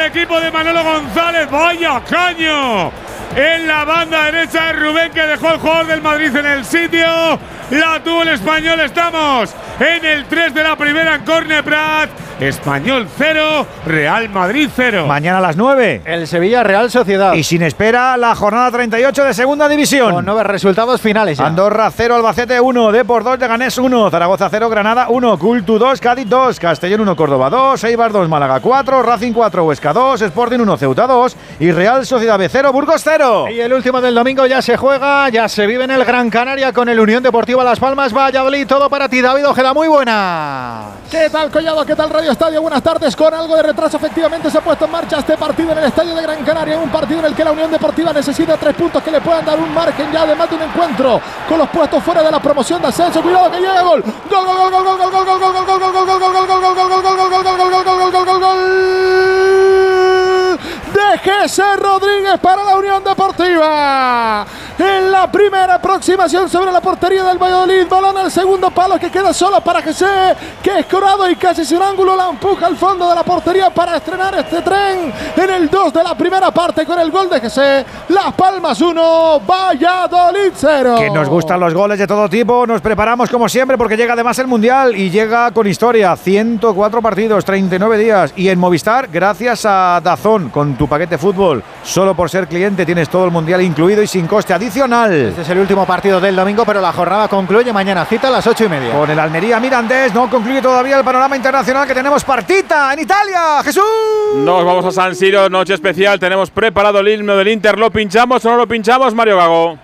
el equipo de Manolo González. ¡Vaya caño! En la banda derecha de Rubén, que dejó el jugador del Madrid en el sitio. La tuvo el Español. Estamos en el 3 de la primera en Corne Prat. Español 0, Real Madrid 0. Mañana a las 9. El Sevilla Real Sociedad. Y sin espera la jornada 38 de Segunda División. Con 9 resultados finales ya. Andorra 0, Albacete 1, Depor 2, Leganés 1, Zaragoza 0, Granada 1, Cultu 2, Cádiz 2, Castellón 1, Córdoba 2, Eibar 2, Málaga 4, Racing 4, Huesca 2, Sporting 1, Ceuta 2 y Real Sociedad B 0, Burgos 0. Y el último del domingo ya se juega, ya se vive en el Gran Canaria con el Unión Deportiva Las Palmas Valladolid. Todo para ti, David Ojeda, muy buena. ¿Qué tal, Collado? ¿Qué tal, Radio Estadio? Buenas tardes. Con algo de retraso, efectivamente se ha puesto en marcha este partido en el estadio de Gran Canaria. Un partido en el que la Unión Deportiva necesita 3 puntos que le puedan dar un margen ya de más de un encuentro con los puestos fuera de la promoción de ascenso. Cuidado que llega gol. Gol, gol, gol, gol, gol, gol, gol, gol, gol, gol, gol, gol, gol, gol, gol, gol, gol, gol, gol, gol de Jesse Rodríguez para la Unión Deportiva. En la primera aproximación sobre la portería del Valladolid, balón al segundo palo que queda solo para Jesse, que es corado y casi sin ángulo la empuja al fondo de la portería para estrenar este tren en el 2 de la primera parte con el gol de Jesse. Las Palmas 1, Valladolid 0. Que nos gustan los goles de todo tipo, nos preparamos como siempre porque llega además el Mundial y llega con historia, 104 partidos, 39 días y en Movistar, gracias a DAZN con tu paquete fútbol, solo por ser cliente tienes todo el Mundial incluido y sin coste adicional. Este es el último partido del domingo, pero la jornada concluye mañana, cita a las 8:30. Con el Almería Mirandés, no concluye todavía el panorama internacional que tenemos partita en Italia. ¡Jesús! Nos vamos a San Siro, noche especial, tenemos preparado el himno del Inter, ¿lo pinchamos o no lo pinchamos, Mario Gago?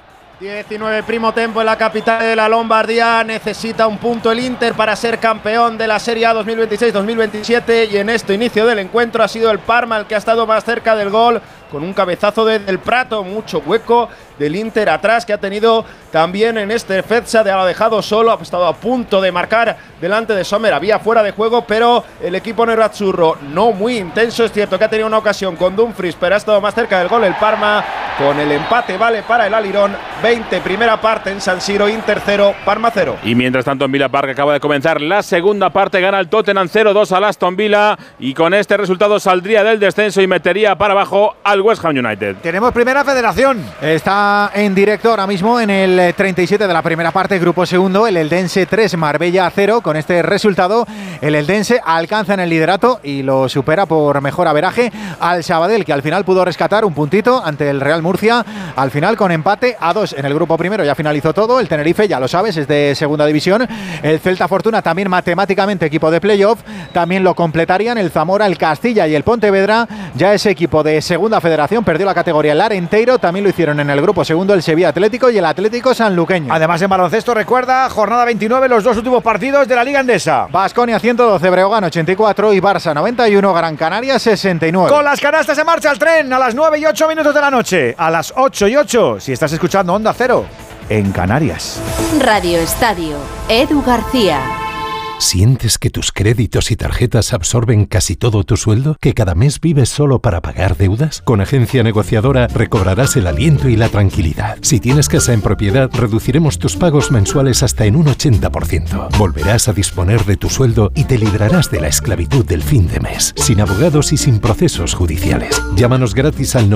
19 primo tempo en la capital de la Lombardía, necesita un punto el Inter para ser campeón de la Serie A 2026-2027 y en este inicio del encuentro ha sido el Parma el que ha estado más cerca del gol con un cabezazo de Del Prato, mucho hueco del Inter atrás que ha tenido también en este Fezza, lo ha dejado solo, ha estado a punto de marcar delante de Sommer, había fuera de juego, pero el equipo nerazzurro no muy intenso, es cierto que ha tenido una ocasión con Dumfries, pero ha estado más cerca del gol el Parma, con el empate vale para el Alirón, 20 primera parte en San Siro, Inter 0, Parma 0. Y mientras tanto en Villa Park acaba de comenzar la segunda parte, gana el Tottenham 0-2 al Aston Villa y con este resultado saldría del descenso y metería para abajo al West Ham United. Tenemos primera federación. Está en directo ahora mismo en el 37 de la primera parte, grupo segundo, el Eldense 3, Marbella 0. Con este resultado, el Eldense alcanza en el liderato y lo supera por mejor averaje al Sabadell, que al final pudo rescatar un puntito ante el Real Murcia, al final con empate a 2. En el grupo primero ya finalizó todo, el Tenerife, ya lo sabes, es de segunda división, el Celta Fortuna también matemáticamente equipo de playoff, también lo completarían el Zamora, el Castilla y el Pontevedra, ya es equipo de segunda federación, perdió la categoría el Arenteiro, también lo hicieron en el grupo segundo el Sevilla Atlético y el Atlético Sanluqueño. Además en baloncesto recuerda, jornada 29, los dos últimos partidos de la Liga Endesa. Baskonia 112, Breogán 84 y Barça 91, Gran Canaria 69. Con las canastas se marcha el tren a las 9 y 8 minutos de la noche, a las 8 y 8, si estás escuchando Onda Cero, en Canarias. Radio Estadio, Edu García. ¿Sientes que tus créditos y tarjetas absorben casi todo tu sueldo? ¿Que cada mes vives solo para pagar deudas? Con Agencia Negociadora recobrarás el aliento y la tranquilidad. Si tienes casa en propiedad, reduciremos tus pagos mensuales hasta en un 80%. Volverás a disponer de tu sueldo y te librarás de la esclavitud del fin de mes, sin abogados y sin procesos judiciales. Llámanos gratis al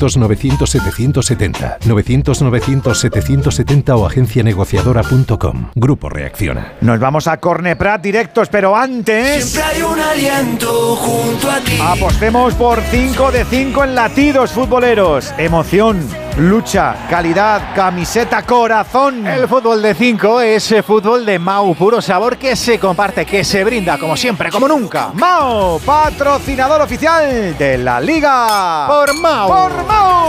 900-900-770, 900-900-770 o agencianegociadora.com. Grupo Reacciona. Nos vamos a Corne Prat directos, pero antes siempre hay un aliento junto a ti. Apostemos por 5 de 5 en latidos futboleros. Emoción, lucha, calidad, camiseta, corazón. El fútbol de 5 es fútbol de Mau, puro sabor que se comparte, que se brinda como siempre, como nunca. Mau, patrocinador oficial de la Liga. Por Mau. Por Mau.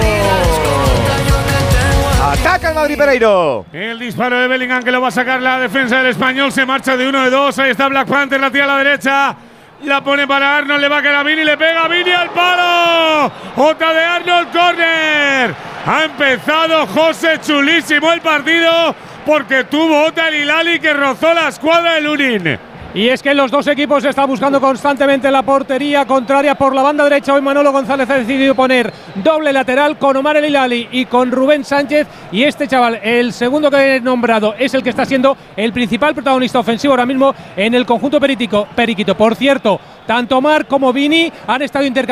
Ataca el Madrid Pereiro. El disparo de Bellingham que lo va a sacar la defensa del Español. Se marcha de 1 de 2. Ahí está Black Panther, la tira a la derecha. La pone para Arnold, le va a quedar a Vini, le pega a Vini al palo. Otra de Arnold, córner. Ha empezado José, chulísimo el partido porque tuvo otra el Hilali que rozó la escuadra del Lunin. Y es que los dos equipos están buscando constantemente la portería contraria por la banda derecha. Hoy Manolo González ha decidido poner doble lateral con Omar El Hilali y con Rubén Sánchez. Y este chaval, el segundo que he nombrado, es el que está siendo el principal protagonista ofensivo ahora mismo en el conjunto periquito. Por cierto, tanto Omar como Vini han estado intercambiando